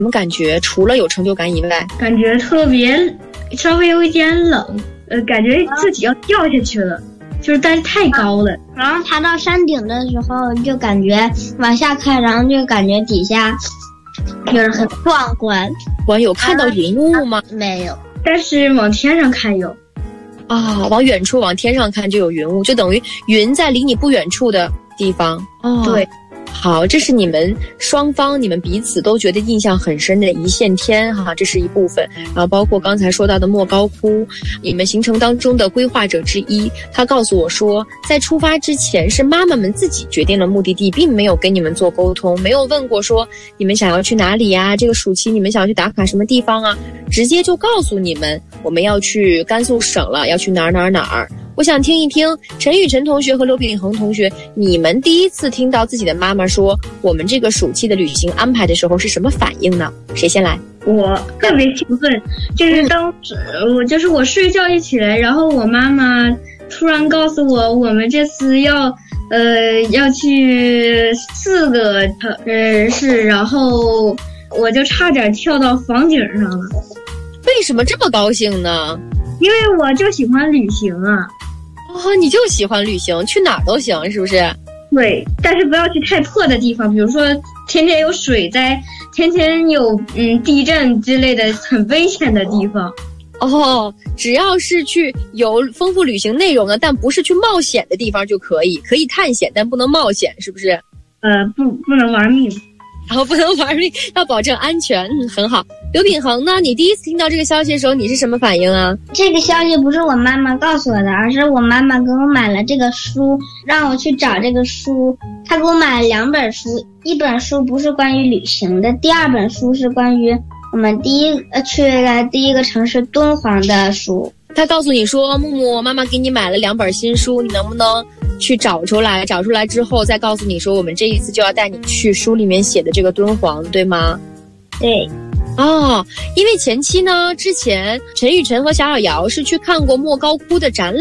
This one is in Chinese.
什么感觉？除了有成就感以外， 感觉特别稍微有一点冷，感觉自己要掉下去了，就是但是太高了。 然后爬到山顶的时候，就感觉往下看，然后就感觉底下就是很壮观。 有看到云雾吗？ 没有， 但是往天上看有。 往远处往天上看就有云雾，就等于云在离你不远处的地方。 对。 好，这是你们双方你们彼此都觉得印象很深的一线天哈，这是一部分。然后包括刚才说到的莫高窟，你们行程当中的规划者之一，他告诉我说，在出发之前是妈妈们自己决定了目的地，并没有跟你们做沟通，没有问过说你们想要去哪里呀，这个暑期你们想要去打卡什么地方啊，直接就告诉你们我们要去甘肃省了，要去哪儿。我想听一听陈雨辰同学和刘秉恒同学，你们第一次听到自己的妈妈说我们这个暑期的旅行安排的时候是什么反应呢？谁先来？ 我特别兴奋，就是当时我睡觉一起来，然后我妈妈突然告诉我们这次要去4个城市，然后我就差点跳到房顶上了。 为什么这么高兴呢？ 因为我就喜欢旅行啊。 你就喜欢旅行，去哪儿都行，是不是？ 对，但是不要去太破的地方，比如说天天有水灾，天天有地震之类的很危险的地方。 只要是去有丰富旅行内容的，但不是去冒险的地方就可以探险，但不能冒险，是不是？ 不能玩命。 不能玩命，要保证安全。很好。刘秉恒呢？你第一次听到这个消息的时候，你是什么反应啊？ 这个消息不是我妈妈告诉我的，而是我妈妈给我买了这个书，让我去找这个书。她给我买了2本书，一本书不是关于旅行的，第二本书是关于我们去的第一个城市敦煌的书。 她告诉你说，木木，妈妈给你买了2本新书，你能不能去找出来之后再告诉你说，我们这一次就要带你去书里面写的这个敦煌，对吗？ 对。 因为前期呢，之前陈雨辰和小瑶是去看过莫高窟的展览。